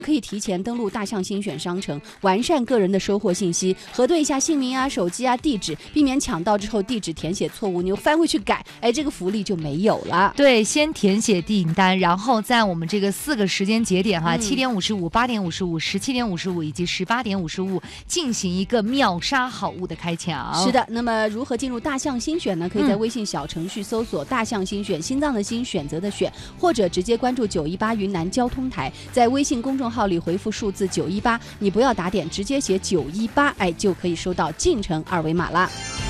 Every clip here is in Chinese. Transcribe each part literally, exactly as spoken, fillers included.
可以提前登录大象新选商城，完善个人的收货信息，核对一下姓名啊、手机啊、地址，避免抢到之后地址填写错误，你又翻回去改，哎，这个福利就没有了。 对，先填写订单，然后在我们这个四个时间节点哈，七、嗯、点五十五、八点五十五、十七点五十五以及十八点五十五进行一个秒杀好物的开抢。 是的，那么如何进入大象新选呢？可以在微信小程序搜索“大象新选”，心脏的心，选择的选，或者直接关注九一八云南交通台，在微信公众号里回复数字九一八，你不要打点，直接写九一八，哎，就可以收到进城二维码啦。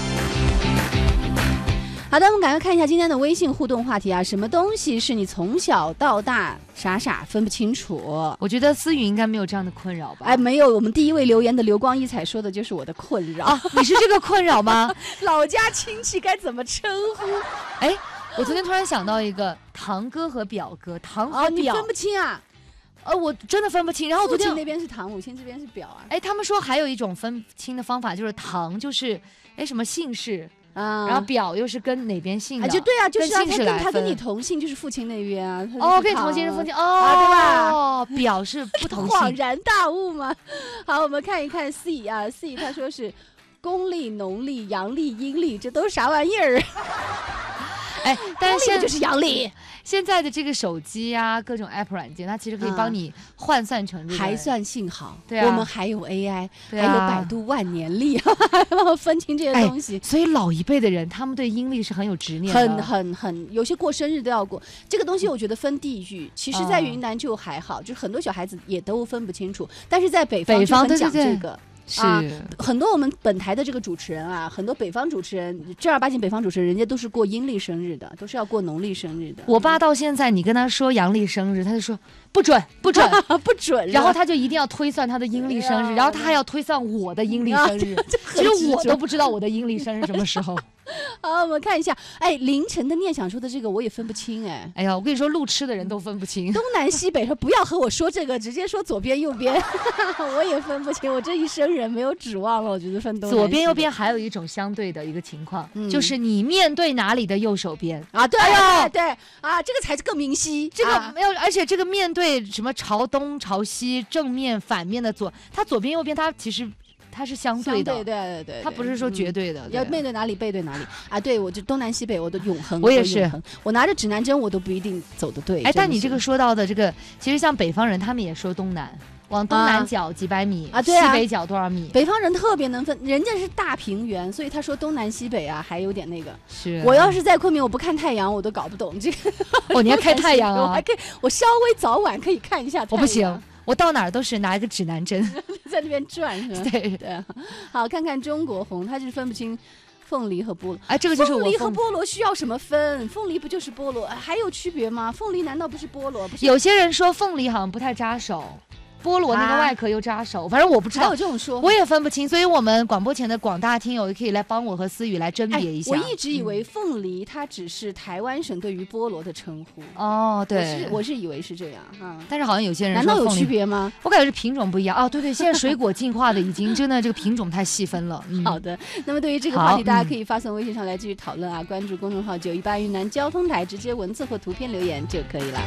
好的，我们赶快看一下今天的微信互动话题啊，什么东西是你从小到大傻傻分不清楚？ 我觉得思雨应该没有这样的困扰吧？ 哎，没有，我们第一位留言的流光溢彩说的就是我的困扰啊，你是这个困扰吗？ 老家亲戚该怎么称呼？ 哎，我昨天突然想到一个堂哥和表哥，堂和表、哦、 你分不清啊？ 呃，我真的分不清。然后昨天父亲那边是堂，母亲这边是表啊。 哎，他们说还有一种分清的方法，就是堂就是哎什么姓氏。啊，然后表又是跟哪边姓的？ 啊，就对啊，就是啊， 他跟他跟你同姓，就是父亲那边啊。 哦，跟你同姓是父亲，哦， 啊、对吧？ 哦，表是不同姓。 恍然大悟嘛。好，我们看一看 C 啊 ，C 他说是公历、农历、阳历、阴历，这都是啥玩意儿？ 哎，但是现在就是阳历。 现在的这个手机啊，各种 app 软件，它其实可以帮你换算成这个、 嗯、还算幸好。 对啊， 我们还有 A I，、啊、还有百度万年历，分清这些东西、 哎。所以老一辈的人，他们对阴历是很有执念的， 很很很，有些过生日都要过。这个东西我觉得分地域，其实在云南就还好，嗯、就很多小孩子也都分不清楚，但是在北方就很讲这个。 是、 啊，很多我们本台的这个主持人啊，很多北方主持人，正儿八经北方主持人，人家都是过阴历生日的，都是要过农历生日的。 我爸到现在，你跟他说阳历生日，他就说不准不准不准， 然后他就一定要推算他的阴历生日，然后他还要推算我的阴历生日，其实我都不知道我的阴历生日什么时候。 好，我们看一下，哎，凌晨的念想说的这个我也分不清，哎， 哎呀，我跟你说，路痴的人都分不清， 东南西北，说不要和我说这个，直接说左边右边，我也分不清，我这一生人没有指望了，我觉得分东南西北。 左边右边还有一种相对的一个情况，嗯、就是你面对哪里的右手边啊？对，哎、对对啊，这个才是更明晰， 这个没有，而且这个面对什么朝东朝西正面反面的左，它左边右边它其实。它是相对的， 对对对对， 它不是说绝对的， 嗯、要面对哪里背对哪里啊！对，我就东南西北我都永恒， 我也是， 我拿着指南针我都不一定走得对。 哎，但你这个说到的这个，其实像北方人他们也说东南，往东南角几百米啊，对啊， 西北角多少米？ 北方人特别能分，人家是大平原，所以他说东南西北啊，还有点那个。 是、啊， 我要是在昆明，我不看太阳，我都搞不懂这个。 哦，你还看太阳啊？ 我还可以，我稍微早晚可以看一下太阳。 我不行。我到哪儿都是拿一个指南针在那边转，是吧？ 对对。好，看看中国红，他就是分不清凤梨和菠萝。 哎，这个就是我凤梨和菠萝需要什么分？凤梨不就是菠萝？还有区别吗？凤梨难道不是菠萝？不是。 有些人说凤梨好像不太扎手。菠萝那个外壳又扎手，啊、反正我不知道， 还有这种说， 我也分不清，所以我们广播前的广大听友也可以来帮我和思雨来甄别一下。 哎、我一直以为凤梨它只是台湾省对于菠萝的称呼。 哦，对， 我是我是以为是这样哈、嗯， 但是好像有些人说难道有区别吗？ 我感觉是品种不一样哦。对对，现在水果进化的已经真的这个品种太细分了。嗯、 好的，那么对于这个话题，大家可以发送微信上来继续讨论啊，关注公众号九一八云南交通台，直接文字或图片留言就可以了。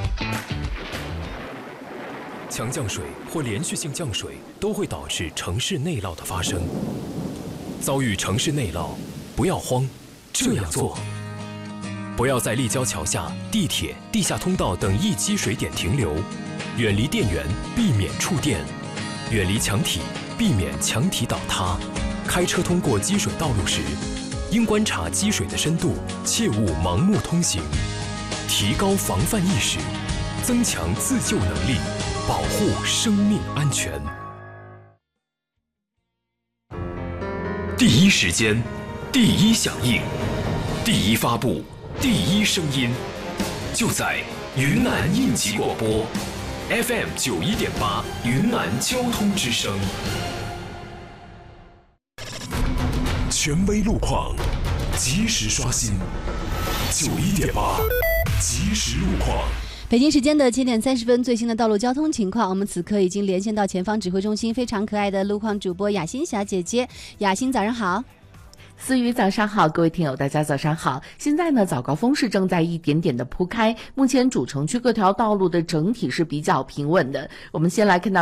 强降水或连续性降水都会导致城市内涝的发生。遭遇城市内涝，不要慌，这样做：不要在立交桥下、地铁、地下通道等易积水点停留，远离电源，避免触电；远离墙体，避免墙体倒塌。开车通过积水道路时，应观察积水的深度，切勿盲目通行。提高防范意识，增强自救能力。保护生命安全。第一时间，第一响应，第一发布，第一声音，就在云南应急广播 F M 九一点八云南交通之声。权威路况，及时刷新。九一点八，即时路况。 北京时间的七点三十分，最新的道路交通情况，我们此刻已经连线到前方指挥中心，非常可爱的路况主播雅欣小姐姐。雅欣，早上好。 思雨早上好，各位听友大家早上好。现在呢，早高峰是正在一点点的铺开，目前主城区各条道路的整体是比较平稳的。我们先来看到